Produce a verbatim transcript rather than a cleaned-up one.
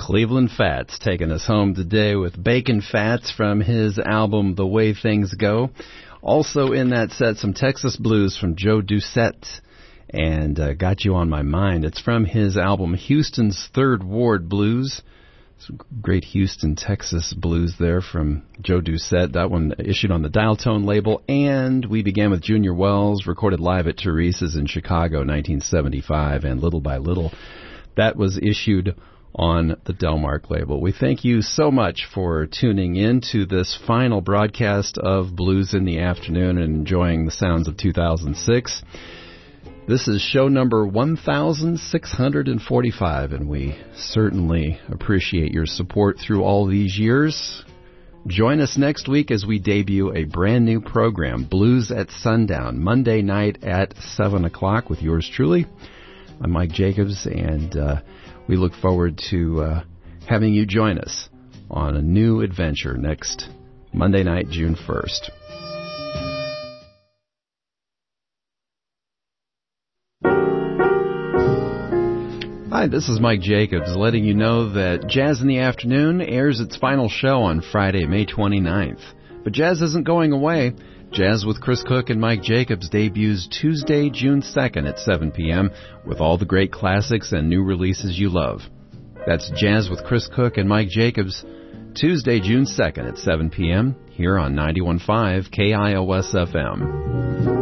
Cleveland Fats taking us home today with Bacon Fats from his album The Way Things Go. Also in that set, some Texas blues from Joe Doucette and uh, Got You on My Mind. It's from his album Houston's Third Ward Blues. Some great Houston, Texas blues there from Joe Doucette. That one issued on the Dial Tone label. And we began with Junior Wells, recorded live at Teresa's in Chicago, nineteen seventy-five, and Little by Little. That was issued on the Delmark label. We thank you so much for tuning in to this final broadcast of Blues in the Afternoon and enjoying the sounds of two thousand six. This is show number one thousand six hundred forty-five, and we certainly appreciate your support through all these years. Join us next week as we debut a brand new program, Blues at Sundown, Monday night at seven o'clock with yours truly. I'm Mike Jacobs, and uh, we look forward to uh, having you join us on a new adventure next Monday night, June first. Hi, this is Mike Jacobs letting you know that Jazz in the Afternoon airs its final show on Friday, May twenty-ninth. But Jazz isn't going away. Jazz with Chris Cook and Mike Jacobs debuts Tuesday, June second at seven p.m. with all the great classics and new releases you love. That's Jazz with Chris Cook and Mike Jacobs, Tuesday, June second at seven p.m. here on ninety-one point five K I O S F M.